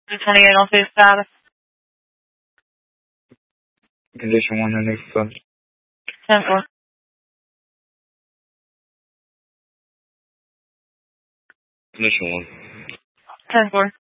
The 28 on food status. Condition 1 on foot. 10-4. Condition 1. 10-4.